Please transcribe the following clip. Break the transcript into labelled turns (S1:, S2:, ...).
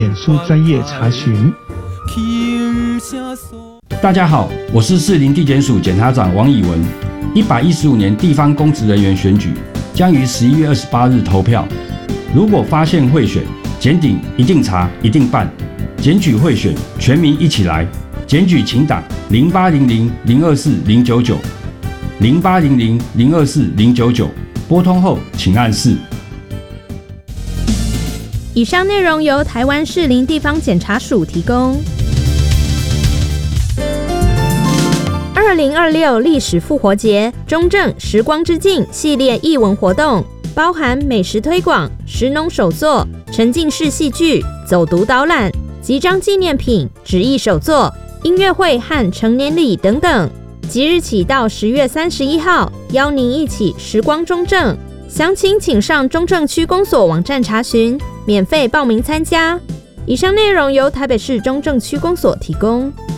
S1: 脸书专业查询。
S2: 大家好，我是士林地检署检察长王以文。115年地方公职人员选举将于11月28日投票。如果发现贿选，检警一定查，一定办。检举贿选，全民一起来。检举请打0800-024-099 0800-024-099，拨通后请按4。
S3: 以上内容由台湾士林地方检察署提供。2026历史复活节中正时光之境系列艺文活动，包含美食推广、食农手作、沉浸式戏剧、走读导览、集章纪念品、纸艺手作、音乐会和成年礼等等。即日起到10月31号，邀您一起时光中正。详情请上中正区公所网站查询，免费报名参加。以上内容由台北市中正区公所提供。